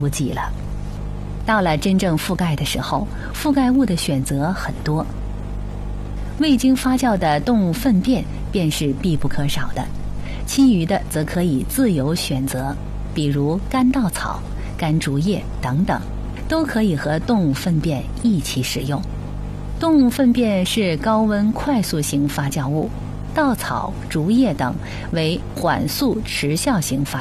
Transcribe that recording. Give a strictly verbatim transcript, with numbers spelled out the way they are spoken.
不及了。到了真正覆盖的时候，覆盖物的选择很多，未经发酵的动物粪便便是必不可少的，其余的则可以自由选择，比如干稻草、干竹叶等等，都可以和动物粪便一起使用。动物粪便是高温快速型发酵物，稻草、竹叶等为缓速持效型发酵物。